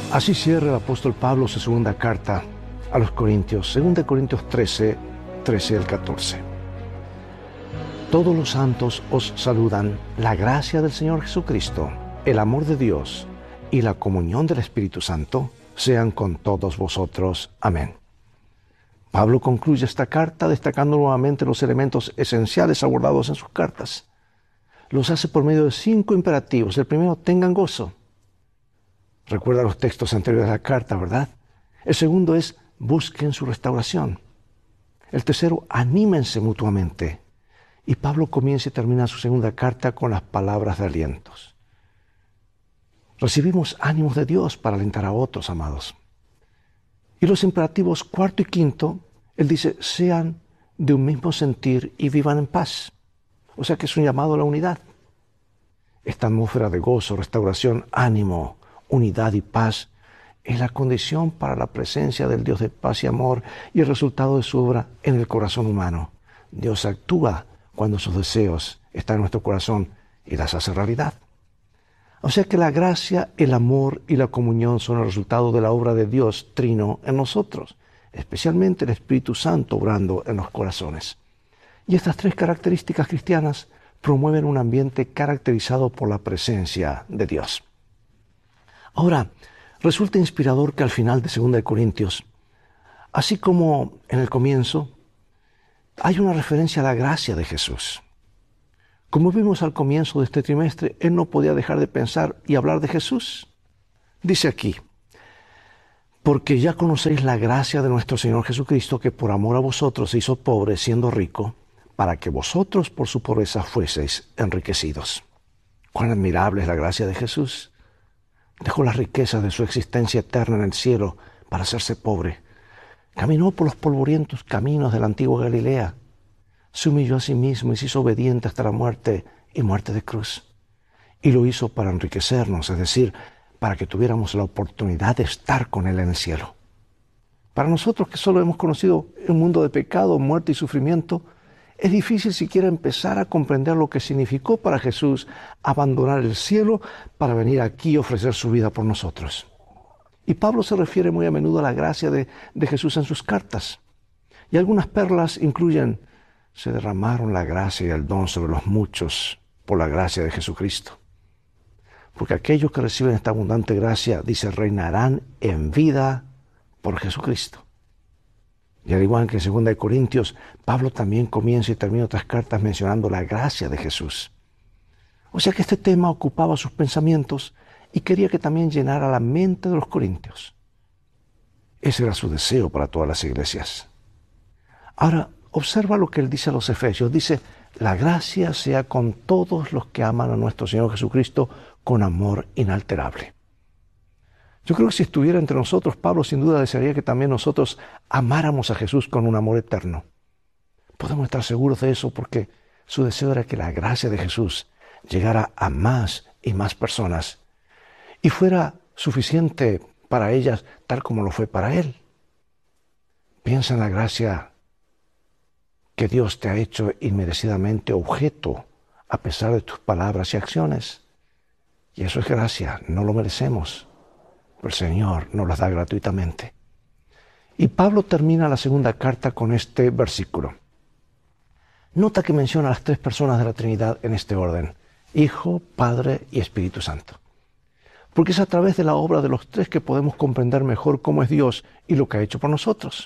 Así cierra el apóstol Pablo su segunda carta a los Corintios, 2 Corintios 13, 13 al 14. Todos los santos os saludan. La gracia del Señor Jesucristo, el amor de Dios y la comunión del Espíritu Santo sean con todos vosotros. Amén. Pablo concluye esta carta destacando nuevamente los elementos esenciales abordados en sus cartas. Los hace por medio de 5 imperativos. El primero, tengan gozo. Recuerda los textos anteriores de la carta, ¿verdad? El segundo es, busquen su restauración. El tercero, anímense mutuamente. Y Pablo comienza y termina su segunda carta con las palabras de alientos. Recibimos ánimos de Dios para alentar a otros, amados. Y los imperativos cuarto y quinto, él dice, sean de un mismo sentir y vivan en paz. O sea que es un llamado a la unidad. Esta atmósfera de gozo, restauración, ánimo, unidad y paz es la condición para la presencia del Dios de paz y amor y el resultado de su obra en el corazón humano. Dios actúa cuando sus deseos están en nuestro corazón y las hace realidad. O sea que la gracia, el amor y la comunión son el resultado de la obra de Dios Trino en nosotros, especialmente el Espíritu Santo obrando en los corazones. Y estas 3 características cristianas promueven un ambiente caracterizado por la presencia de Dios. Ahora, resulta inspirador que al final de 2 Corintios, así como en el comienzo, hay una referencia a la gracia de Jesús. Como vimos al comienzo de este trimestre, él no podía dejar de pensar y hablar de Jesús. Dice aquí, porque ya conocéis la gracia de nuestro Señor Jesucristo, que por amor a vosotros se hizo pobre siendo rico, para que vosotros por su pobreza fueseis enriquecidos. Cuán admirable es la gracia de Jesús. Dejó las riquezas de su existencia eterna en el cielo para hacerse pobre. Caminó por los polvorientos caminos de la antigua Galilea. Se humilló a sí mismo y se hizo obediente hasta la muerte y muerte de cruz. Y lo hizo para enriquecernos, es decir, para que tuviéramos la oportunidad de estar con Él en el cielo. Para nosotros que solo hemos conocido un mundo de pecado, muerte y sufrimiento, es difícil siquiera empezar a comprender lo que significó para Jesús abandonar el cielo para venir aquí y ofrecer su vida por nosotros. Y Pablo se refiere muy a menudo a la gracia de Jesús en sus cartas. Y algunas perlas incluyen, se derramaron la gracia y el don sobre los muchos por la gracia de Jesucristo. Porque aquellos que reciben esta abundante gracia, dice, reinarán en vida por Jesucristo. Y al igual que en 2 Corintios, Pablo también comienza y termina otras cartas mencionando la gracia de Jesús. O sea que este tema ocupaba sus pensamientos y quería que también llenara la mente de los corintios. Ese era su deseo para todas las iglesias. Ahora, observa lo que él dice a los efesios. Dice, la gracia sea con todos los que aman a nuestro Señor Jesucristo con amor inalterable. Yo creo que si estuviera entre nosotros, Pablo sin duda desearía que también nosotros amáramos a Jesús con un amor eterno. Podemos estar seguros de eso porque su deseo era que la gracia de Jesús llegara a más y más personas y fuera suficiente para ellas tal como lo fue para él. Piensa en la gracia que Dios te ha hecho inmerecidamente objeto a pesar de tus palabras y acciones. Y eso es gracia, no lo merecemos. Pero el Señor nos las da gratuitamente. Y Pablo termina la segunda carta con este versículo. Nota que menciona a las 3 personas de la Trinidad en este orden: Hijo, Padre y Espíritu Santo. Porque es a través de la obra de los 3 que podemos comprender mejor cómo es Dios y lo que ha hecho por nosotros.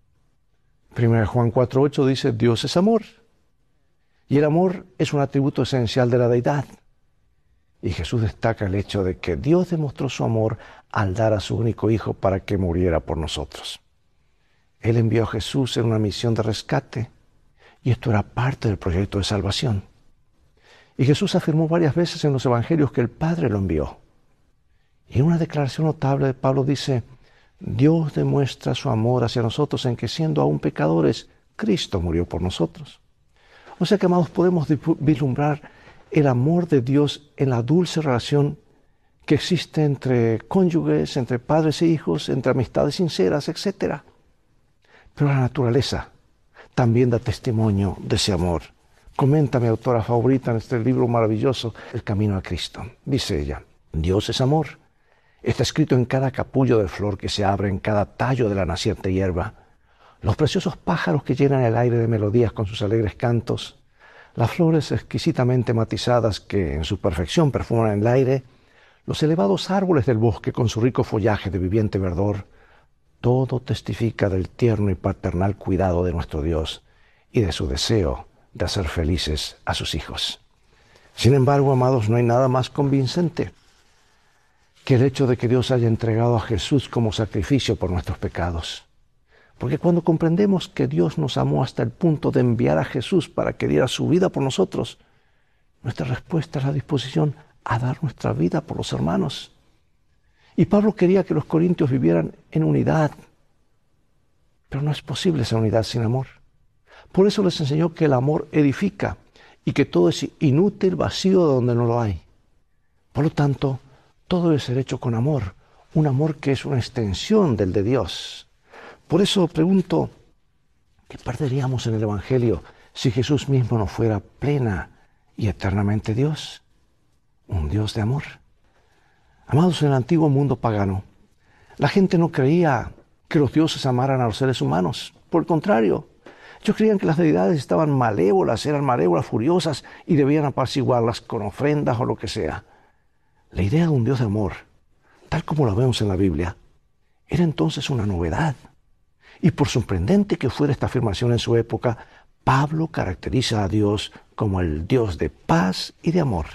1 Juan 4:8 dice, Dios es amor. Y el amor es un atributo esencial de la deidad. Y Jesús destaca el hecho de que Dios demostró su amor al dar a su único Hijo para que muriera por nosotros. Él envió a Jesús en una misión de rescate, y esto era parte del proyecto de salvación. Y Jesús afirmó varias veces en los evangelios que el Padre lo envió. Y en una declaración notable de Pablo dice, Dios demuestra su amor hacia nosotros en que siendo aún pecadores, Cristo murió por nosotros. O sea que, amados, podemos vislumbrar el amor de Dios en la dulce relación que existe entre cónyuges, entre padres e hijos, entre amistades sinceras, etc. Pero la naturaleza también da testimonio de ese amor. Comenta mi autora favorita en este libro maravilloso, El Camino a Cristo. Dice ella, Dios es amor, Está escrito en cada capullo de flor que se abre, en cada tallo de la naciente hierba. Los preciosos pájaros que llenan el aire de melodías con sus alegres cantos, las flores exquisitamente matizadas que en su perfección perfuman el aire, los elevados árboles del bosque con su rico follaje de viviente verdor, todo testifica del tierno y paternal cuidado de nuestro Dios y de su deseo de hacer felices a sus hijos. Sin embargo, amados, no hay nada más convincente que el hecho de que Dios haya entregado a Jesús como sacrificio por nuestros pecados. Porque cuando comprendemos que Dios nos amó hasta el punto de enviar a Jesús para que diera su vida por nosotros, nuestra respuesta es la disposición a dar nuestra vida por los hermanos. Y Pablo quería que los corintios vivieran en unidad, pero no es posible esa unidad sin amor. Por eso les enseñó que el amor edifica y que todo es inútil, vacío donde no lo hay. Por lo tanto, todo debe ser hecho con amor, un amor que es una extensión del de Dios. Por eso pregunto, ¿qué perderíamos en el Evangelio si Jesús mismo no fuera plena y eternamente Dios? Un Dios de amor. Amados, en el antiguo mundo pagano, la gente no creía que los dioses amaran a los seres humanos. Por el contrario, ellos creían que las deidades estaban malévolas, eran malévolas furiosas y debían apaciguarlas con ofrendas o lo que sea. La idea de un Dios de amor, tal como la vemos en la Biblia, era entonces una novedad. Y por sorprendente que fuera esta afirmación en su época, Pablo caracteriza a Dios como el Dios de paz y de amor.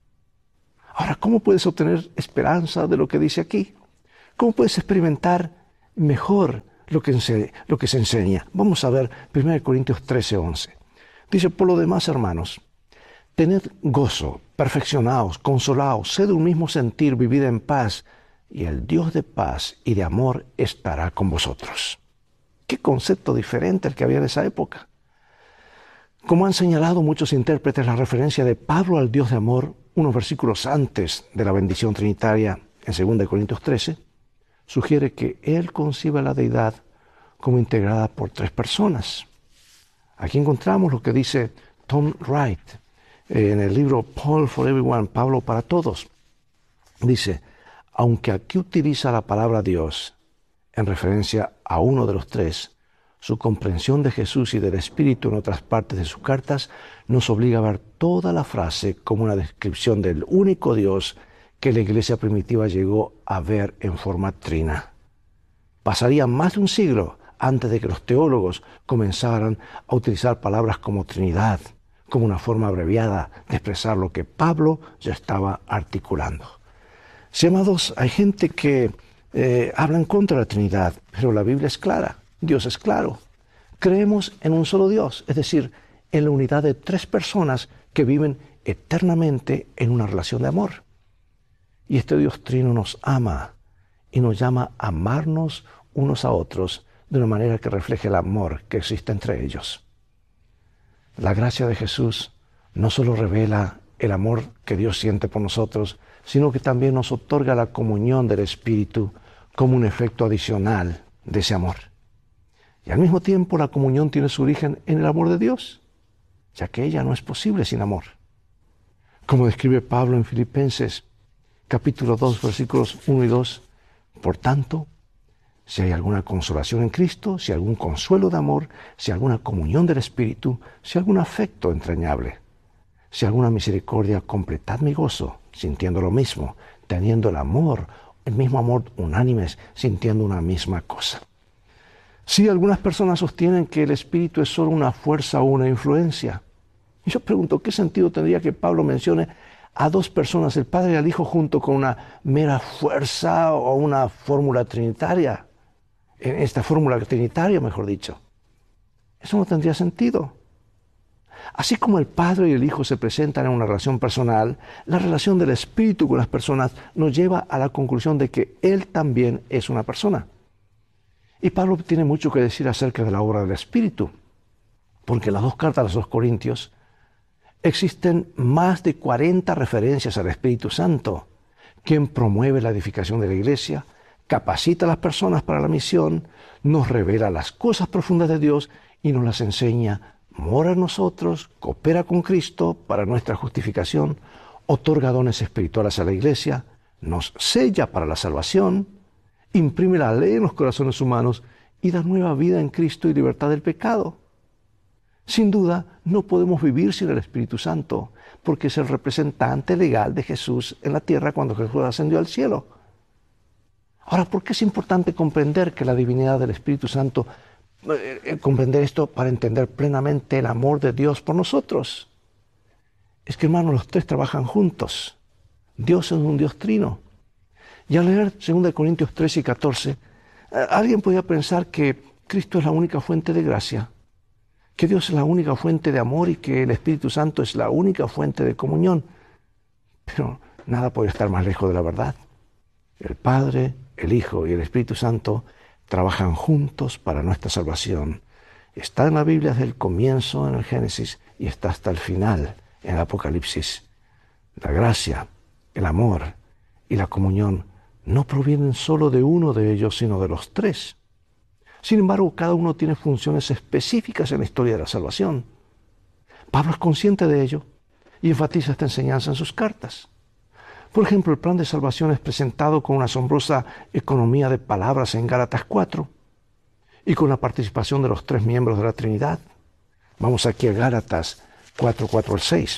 Ahora, ¿cómo puedes obtener esperanza de lo que dice aquí? ¿Cómo puedes experimentar mejor lo que se enseña? Vamos a ver 1 Corintios 13:11. Dice, por lo demás, hermanos, tened gozo, perfeccionaos, consolaos, sed de un mismo sentir, vivid en paz, y el Dios de paz y de amor estará con vosotros. Qué concepto diferente al que había en esa época. Como han señalado muchos intérpretes, la referencia de Pablo al Dios de amor, unos versículos antes de la bendición trinitaria en 2 Corintios 13, sugiere que él concibe a la deidad como integrada por tres personas. Aquí encontramos lo que dice Tom Wright en el libro Paul for Everyone, Pablo para todos. Dice, aunque aquí utiliza la palabra Dios en referencia a uno de los tres, su comprensión de Jesús y del Espíritu en otras partes de sus cartas nos obliga a ver toda la frase como una descripción del único Dios que la iglesia primitiva llegó a ver en forma trina. Pasaría más de un siglo antes de que los teólogos comenzaran a utilizar palabras como Trinidad, como una forma abreviada de expresar lo que Pablo ya estaba articulando. Sí, amados, hay gente que habla en contra de la Trinidad, pero la Biblia es clara. Dios es claro. Creemos en un solo Dios, es decir, en la unidad de tres personas que viven eternamente en una relación de amor. Y este Dios trino nos ama y nos llama a amarnos unos a otros de una manera que refleje el amor que existe entre ellos. La gracia de Jesús no solo revela el amor que Dios siente por nosotros, sino que también nos otorga la comunión del Espíritu como un efecto adicional de ese amor. Y al mismo tiempo la comunión tiene su origen en el amor de Dios, ya que ella no es posible sin amor. Como describe Pablo en Filipenses, capítulo 2, versículos 1 y 2, por tanto, si hay alguna consolación en Cristo, si hay algún consuelo de amor, si hay alguna comunión del Espíritu, si hay algún afecto entrañable, si hay alguna misericordia, completad mi gozo, sintiendo lo mismo, teniendo el mismo amor unánimes, sintiendo una misma cosa. Sí, algunas personas sostienen que el Espíritu es solo una fuerza o una influencia. Y yo pregunto, ¿qué sentido tendría que Pablo mencione a dos personas, el Padre y el Hijo, junto con una mera fuerza o una fórmula trinitaria? En esta fórmula trinitaria, mejor dicho. Eso no tendría sentido. Así como el Padre y el Hijo se presentan en una relación personal, la relación del Espíritu con las personas nos lleva a la conclusión de que Él también es una persona. Y Pablo tiene mucho que decir acerca de la obra del Espíritu, porque en las dos cartas a los Corintios existen más de 40 referencias al Espíritu Santo, quien promueve la edificación de la iglesia, capacita a las personas para la misión, nos revela las cosas profundas de Dios y nos las enseña, mora en nosotros, coopera con Cristo para nuestra justificación, otorga dones espirituales a la iglesia, nos sella para la salvación, imprime la ley en los corazones humanos y da nueva vida en Cristo y libertad del pecado. Sin duda, no podemos vivir sin el Espíritu Santo, porque es el representante legal de Jesús en la tierra cuando Jesús ascendió al cielo. Ahora, ¿por qué es importante comprender que la divinidad del Espíritu Santo, comprender esto para entender plenamente el amor de Dios por nosotros? Es que, hermanos, los tres trabajan juntos. Dios es un Dios trino. Y al leer 2 Corintios 13 y 14, alguien podría pensar que Cristo es la única fuente de gracia, que Dios es la única fuente de amor y que el Espíritu Santo es la única fuente de comunión. Pero nada puede estar más lejos de la verdad. El Padre, el Hijo y el Espíritu Santo trabajan juntos para nuestra salvación. Está en la Biblia desde el comienzo, en el Génesis, y está hasta el final, en el Apocalipsis. La gracia, el amor y la comunión no provienen solo de uno de ellos, sino de los tres. Sin embargo, cada uno tiene funciones específicas en la historia de la salvación. Pablo es consciente de ello y enfatiza esta enseñanza en sus cartas. Por ejemplo, el plan de salvación es presentado con una asombrosa economía de palabras en Gálatas 4 y con la participación de los tres miembros de la Trinidad. Vamos aquí a Gálatas 4 al 6.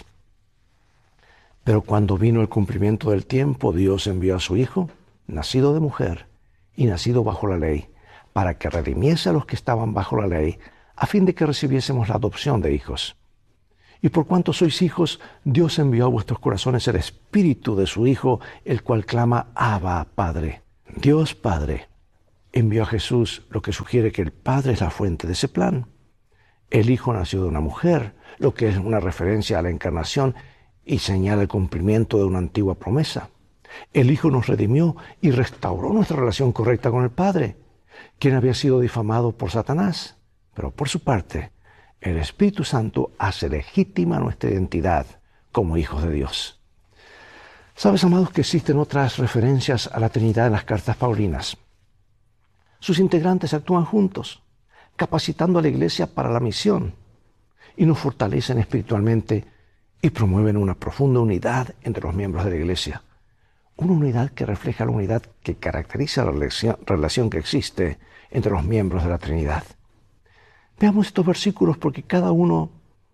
Pero cuando vino el cumplimiento del tiempo, Dios envió a su Hijo, nacido de mujer y nacido bajo la ley, para que redimiese a los que estaban bajo la ley, a fin de que recibiésemos la adopción de hijos. Y por cuanto sois hijos, Dios envió a vuestros corazones el Espíritu de su Hijo, el cual clama, Abba, Padre. Dios Padre envió a Jesús, lo que sugiere que el Padre es la fuente de ese plan. El Hijo nació de una mujer, lo que es una referencia a la encarnación y señala el cumplimiento de una antigua promesa. El Hijo nos redimió y restauró nuestra relación correcta con el Padre, quien había sido difamado por Satanás. Pero por su parte, el Espíritu Santo hace legítima nuestra identidad como hijos de Dios. Sabes, amados, que existen otras referencias a la Trinidad en las cartas paulinas. Sus integrantes actúan juntos, capacitando a la Iglesia para la misión, y nos fortalecen espiritualmente y promueven una profunda unidad entre los miembros de la Iglesia. Una unidad que refleja la unidad que caracteriza la relación que existe entre los miembros de la Trinidad. Veamos estos versículos porque cada uno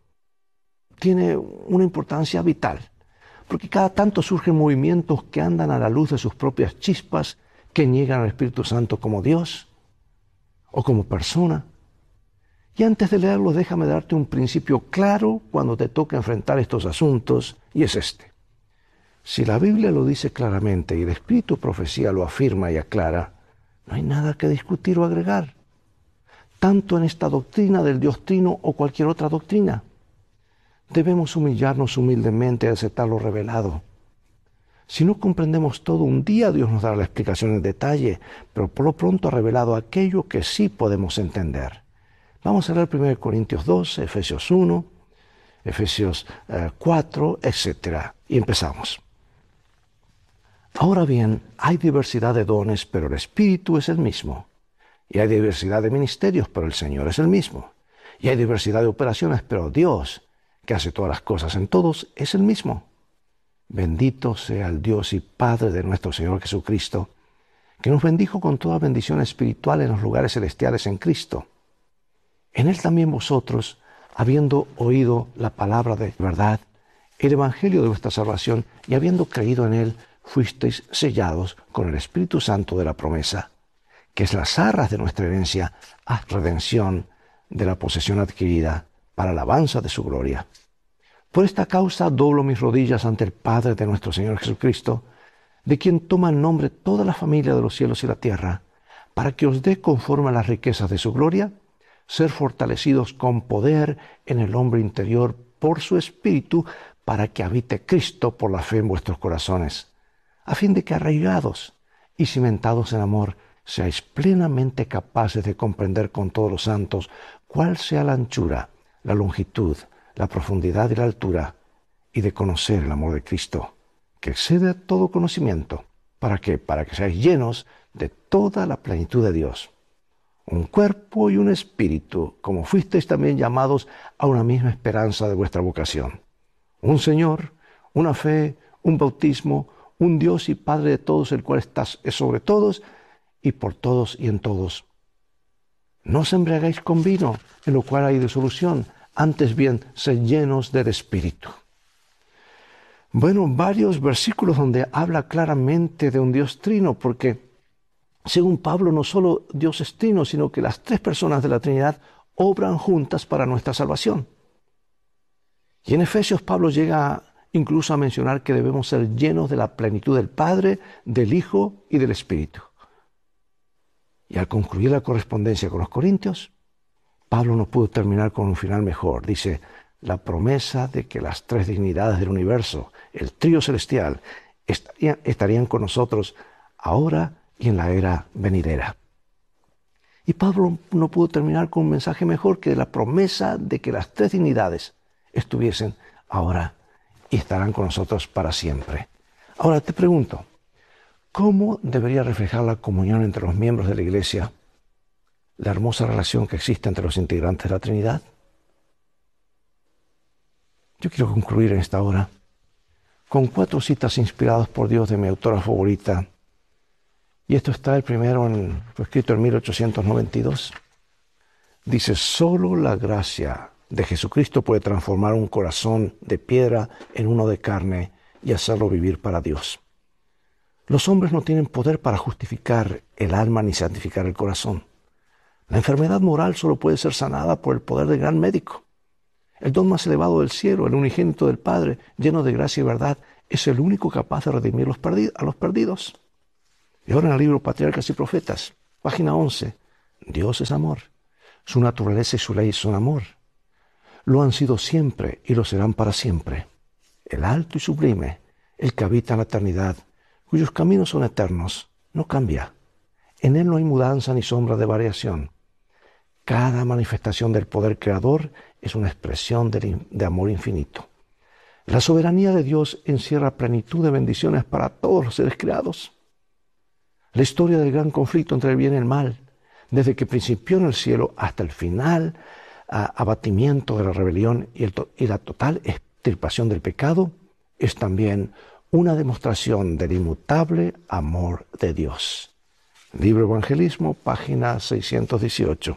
tiene una importancia vital, porque cada tanto surgen movimientos que andan a la luz de sus propias chispas, que niegan al Espíritu Santo como Dios o como persona. Y antes de leerlos, déjame darte un principio claro cuando te toca enfrentar estos asuntos, y es este. Si la Biblia lo dice claramente y el Espíritu Profecía lo afirma y aclara, no hay nada que discutir o agregar, tanto en esta doctrina del Dios Trino o cualquier otra doctrina. Debemos humillarnos humildemente y aceptar lo revelado. Si no comprendemos todo, un día Dios nos dará la explicación en detalle, pero por lo pronto ha revelado aquello que sí podemos entender. Vamos a leer 1 Corintios 2, Efesios 1, Efesios 4, etc. Y empezamos. Ahora bien, hay diversidad de dones, pero el Espíritu es el mismo. Y hay diversidad de ministerios, pero el Señor es el mismo. Y hay diversidad de operaciones, pero Dios, que hace todas las cosas en todos, es el mismo. Bendito sea el Dios y Padre de nuestro Señor Jesucristo, que nos bendijo con toda bendición espiritual en los lugares celestiales en Cristo. En Él también vosotros, habiendo oído la palabra de verdad, el evangelio de vuestra salvación, y habiendo creído en Él, fuisteis sellados con el Espíritu Santo de la promesa, que es las arras de nuestra herencia, a redención de la posesión adquirida, para alabanza de su gloria. Por esta causa doblo mis rodillas ante el Padre de nuestro Señor Jesucristo, de quien toma el nombre toda la familia de los cielos y la tierra, para que os dé conforme a las riquezas de su gloria, ser fortalecidos con poder en el hombre interior por su Espíritu, para que habite Cristo por la fe en vuestros corazones, a fin de que arraigados y cimentados en amor, seáis plenamente capaces de comprender con todos los santos cuál sea la anchura, la longitud, la profundidad y la altura, y de conocer el amor de Cristo, que excede a todo conocimiento. ¿Para qué? Para que seáis llenos de toda la plenitud de Dios. Un cuerpo y un espíritu, como fuisteis también llamados a una misma esperanza de vuestra vocación. Un Señor, una fe, un bautismo, un Dios y Padre de todos, el cual está sobre todos y por todos y en todos. No os embriaguéis con vino, en lo cual hay disolución, antes bien, sed llenos del Espíritu. Bueno, varios versículos donde habla claramente de un Dios trino, porque según Pablo, no solo Dios es trino, sino que las tres personas de la Trinidad obran juntas para nuestra salvación. Y en Efesios Pablo llega incluso a mencionar que debemos ser llenos de la plenitud del Padre, del Hijo y del Espíritu. Y al concluir la correspondencia con los Corintios, Pablo no pudo terminar con un final mejor. Dice, la promesa de que las tres dignidades del universo, el trío celestial, estarían con nosotros ahora y en la era venidera. Y Pablo no pudo terminar con un mensaje mejor que la promesa de que las tres dignidades estuviesen ahora y estarán con nosotros para siempre. Ahora te pregunto, ¿cómo debería reflejar la comunión entre los miembros de la Iglesia la hermosa relación que existe entre los integrantes de la Trinidad? Yo quiero concluir en esta hora con 4 citas inspiradas por Dios de mi autora favorita. Y esto está el primero, fue escrito en 1892. Dice, solo la gracia de Jesucristo puede transformar un corazón de piedra en uno de carne y hacerlo vivir para Dios. Los hombres no tienen poder para justificar el alma ni santificar el corazón. La enfermedad moral solo puede ser sanada por el poder del gran médico. El don más elevado del cielo, el unigénito del Padre, lleno de gracia y verdad, es el único capaz de redimir a los perdidos. Y ahora en el libro Patriarcas y Profetas, página 11, Dios es amor. Su naturaleza y su ley son amor. Lo han sido siempre y lo serán para siempre. El alto y sublime, el que habita en la eternidad, cuyos caminos son eternos, no cambia. En él no hay mudanza ni sombra de variación. Cada manifestación del poder creador es una expresión de amor infinito. La soberanía de Dios encierra plenitud de bendiciones para todos los seres creados. La historia del gran conflicto entre el bien y el mal, desde que principió en el cielo hasta el final abatimiento de la rebelión y la total extirpación del pecado, es también una demostración del inmutable amor de Dios. Libro Evangelismo, página 618.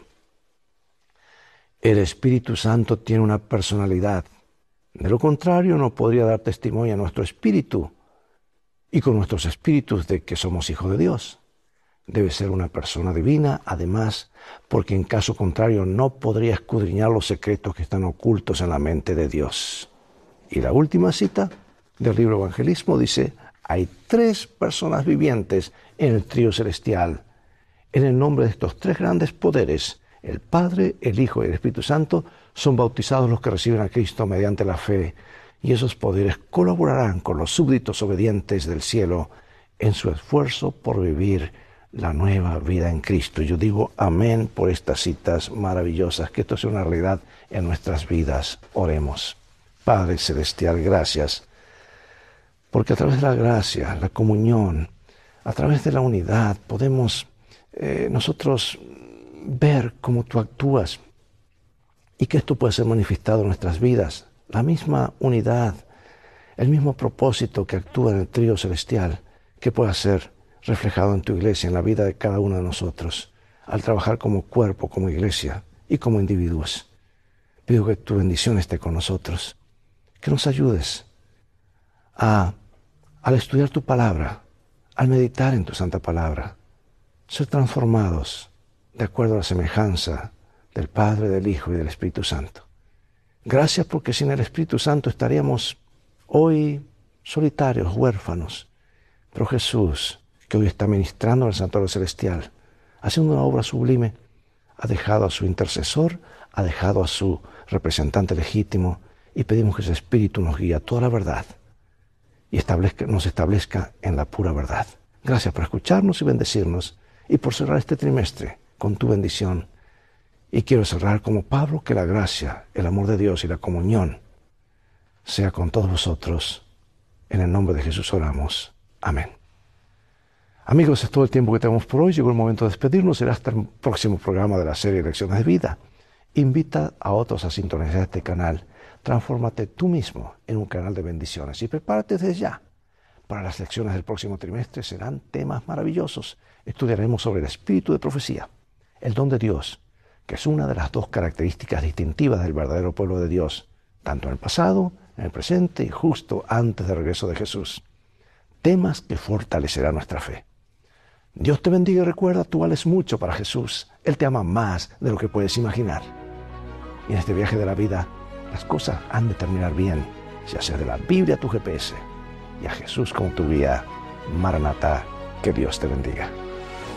El Espíritu Santo tiene una personalidad. De lo contrario, no podría dar testimonio a nuestro espíritu y con nuestros espíritus de que somos hijos de Dios. Debe ser una persona divina, además, porque en caso contrario no podría escudriñar los secretos que están ocultos en la mente de Dios. Y la última cita del libro Evangelismo dice, hay 3 personas vivientes en el trío celestial. En el nombre de estos 3 grandes poderes, el Padre, el Hijo y el Espíritu Santo, son bautizados los que reciben a Cristo mediante la fe, y esos poderes colaborarán con los súbditos obedientes del cielo en su esfuerzo por vivir la nueva vida en Cristo. Yo digo amén por estas citas maravillosas, que esto sea una realidad en nuestras vidas. Oremos. Padre Celestial, gracias, porque a través de la gracia, la comunión, a través de la unidad, podemos nosotros ver cómo tú actúas y que esto puede ser manifestado en nuestras vidas. La misma unidad, el mismo propósito que actúa en el trío celestial, que pueda ser reflejado en tu iglesia, en la vida de cada uno de nosotros, al trabajar como cuerpo, como iglesia y como individuos. Pido que tu bendición esté con nosotros, que nos ayudes al estudiar tu palabra, al meditar en tu santa palabra, ser transformados de acuerdo a la semejanza del Padre, del Hijo y del Espíritu Santo. Gracias, porque sin el Espíritu Santo estaríamos hoy solitarios, huérfanos. Pero Jesús, que hoy está ministrando en el santuario celestial, haciendo una obra sublime, ha dejado a su intercesor, ha dejado a su representante legítimo, y pedimos que ese Espíritu nos guíe a toda la verdad y nos establezca en la pura verdad. Gracias por escucharnos y bendecirnos, y por cerrar este trimestre con tu bendición. Y quiero cerrar como Pablo, que la gracia, el amor de Dios y la comunión sea con todos vosotros. En el nombre de Jesús oramos. Amén. Amigos, es todo el tiempo que tenemos por hoy. Llegó el momento de despedirnos. Será hasta el próximo programa de la serie Lecciones de Vida. Invita a otros a sintonizar este canal. Transfórmate tú mismo en un canal de bendiciones y prepárate desde ya Para las lecciones del próximo trimestre serán temas maravillosos. Estudiaremos sobre el espíritu de profecía, el don de Dios, que es una de las dos características distintivas del verdadero pueblo de Dios, tanto en el pasado, en el presente y justo antes del regreso de Jesús. Temas que fortalecerán nuestra fe. Dios te bendiga y recuerda, tú vales mucho para Jesús. Él te ama más de lo que puedes imaginar. Y en este viaje de la vida, las cosas han de terminar bien si haces de la Biblia tu GPS y a Jesús como tu guía. Maranatá, que Dios te bendiga.